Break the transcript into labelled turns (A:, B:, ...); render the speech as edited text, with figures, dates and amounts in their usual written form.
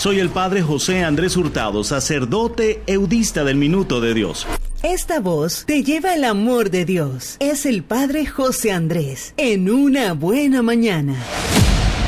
A: Soy el Padre José Andrés Hurtado, sacerdote eudista del Minuto de Dios.
B: Esta voz te lleva al amor de Dios. Es el Padre José Andrés en Una Buena Mañana.